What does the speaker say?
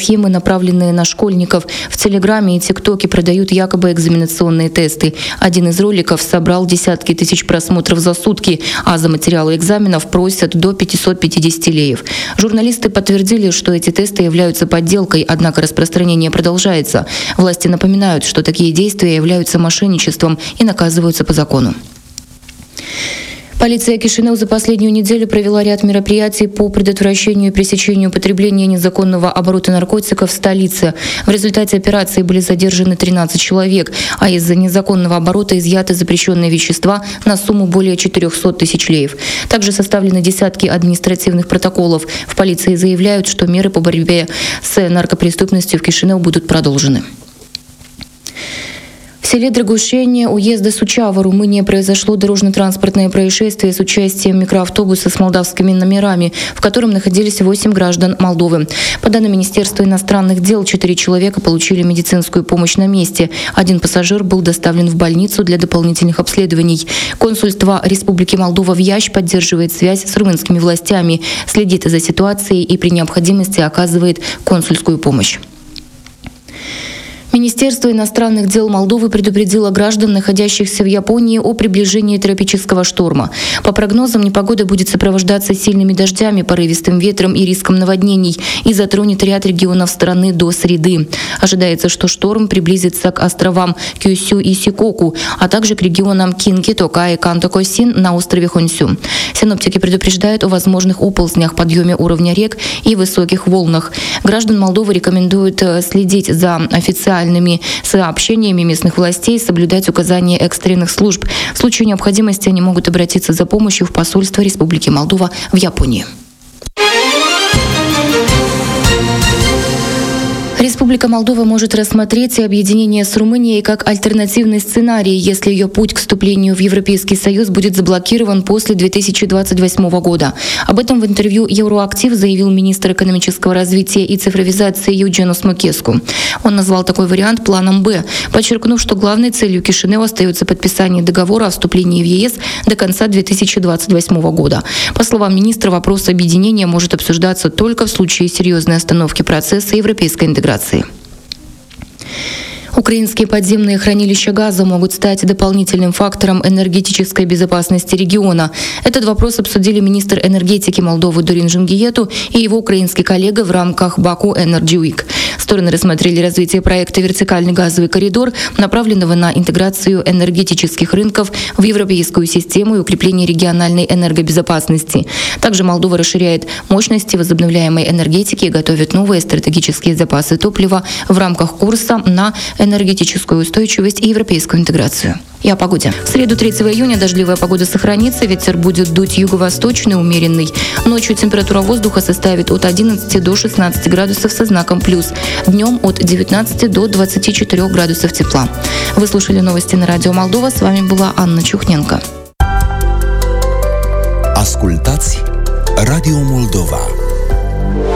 схемы, направленные на школьников. В Телеграме и ТикТоке продают якобы экзаменационные тесты. Один из роликов собрал десятки тысяч просмотров за сутки, а за материалы экзаменов просят до 550 леев. Журналисты подтвердили, что эти тесты являются подделкой, однако распространение продолжается. Власти напоминают, что такие действия являются мошенничеством и наказываются по закону. Полиция Кишинева за последнюю неделю провела ряд мероприятий по предотвращению и пресечению употребления незаконного оборота наркотиков в столице. В результате операции были задержаны 13 человек, а из-за незаконного оборота изъяты запрещенные вещества на сумму более 400 тысяч леев. Также составлены десятки административных протоколов. В полиции заявляют, что меры по борьбе с наркопреступностью в Кишиневе будут продолжены. В селе Драгушение уезда Сучава, Румыния, произошло дорожно-транспортное происшествие с участием микроавтобуса с молдавскими номерами, в котором находились 8 граждан Молдовы. По данным Министерства иностранных дел, 4 человека получили медицинскую помощь на месте. Один пассажир был доставлен в больницу для дополнительных обследований. Консульство Республики Молдова в Ящ поддерживает связь с румынскими властями, следит за ситуацией и при необходимости оказывает консульскую помощь. Министерство иностранных дел Молдовы предупредило граждан, находящихся в Японии, о приближении тропического шторма. По прогнозам, непогода будет сопровождаться сильными дождями, порывистым ветром и риском наводнений и затронет ряд регионов страны до среды. Ожидается, что шторм приблизится к островам Кюсю и Сикоку, а также к регионам Кинки, Токай и Канто-Косин на острове Хонсю. Синоптики предупреждают о возможных оползнях, подъеме уровня рек и высоких волнах. Граждан Молдовы рекомендуют следить за официальными сообщениями местных властей, соблюдать указания экстренных служб. В случае необходимости они могут обратиться за помощью в посольство Республики Молдова в Японии. Республика Молдова может рассмотреть объединение с Румынией как альтернативный сценарий, если ее путь к вступлению в Европейский Союз будет заблокирован после 2028 года. Об этом в интервью Евроактив заявил министр экономического развития и цифровизации Юдженус Мокеску. Он назвал такой вариант планом «Б», подчеркнув, что главной целью Кишинева остается подписание договора о вступлении в ЕС до конца 2028 года. По словам министра, вопрос объединения может обсуждаться только в случае серьезной остановки процесса европейской интеграции. Украинские подземные хранилища газа могут стать дополнительным фактором энергетической безопасности региона. Этот вопрос обсудили министр энергетики Молдовы Дорин Жингиету и его украинский коллега в рамках Baku Energy Week. Стороны рассмотрели развитие проекта «Вертикальный газовый коридор», направленного на интеграцию энергетических рынков в европейскую систему и укрепление региональной энергобезопасности. Также Молдова расширяет мощности возобновляемой энергетики и готовит новые стратегические запасы топлива в рамках курса на энергетическую устойчивость и европейскую интеграцию. И о погоде. В среду 3 июня дождливая погода сохранится, ветер будет дуть юго-восточный, умеренный. Ночью температура воздуха составит от 11 до 16 градусов со знаком плюс. Днем от 19 до 24 градусов тепла. Вы слушали новости на Радио Молдова. С вами была Анна Чухненко. Ascultați Radio Moldova.